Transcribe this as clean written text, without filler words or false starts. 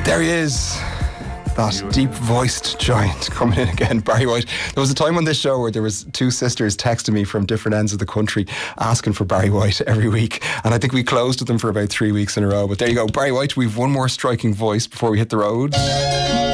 There he is. That deep-voiced giant coming in again, Barry White. There was a time on this show where there was two sisters texting me from different ends of the country asking for Barry White every week, and I think we closed with them for about 3 weeks in a row. But there you go, Barry White. We've one more striking voice before we hit the road.